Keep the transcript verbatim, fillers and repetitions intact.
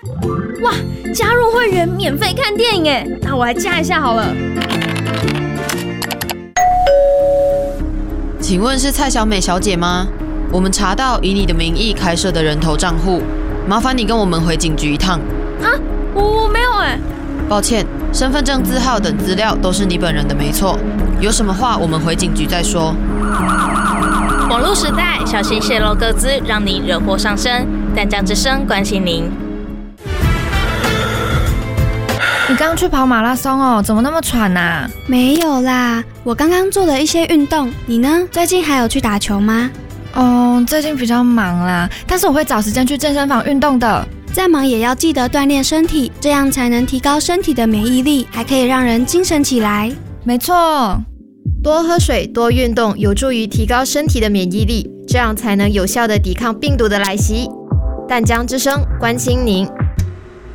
哇，加入会员免费看电影哎，那我来加一下好了。 请问是蔡小美小姐吗？我们查到以你的名义开设的人头账户，麻烦你跟我们回警局一趟。 啊，我我没有哎。 抱歉，身份证字号等资料都是你本人的没错，有什么话我们回警局再说。 网络时代，小心泄露个资，让你惹祸上身。淡江之声关心您。 你刚去跑马拉松哦，怎么那么喘啊？ 没有啦，我刚刚做了一些运动。你呢？最近还有去打球吗？ 哦，最近比较忙啦，但是我会找时间去健身房运动的。 再忙也要记得锻炼身体，这样才能提高身体的免疫力，还可以让人精神起来。 没错， 多喝水，多运动，有助于提高身体的免疫力，这样才能有效地抵抗病毒的来袭。淡江之声关心您。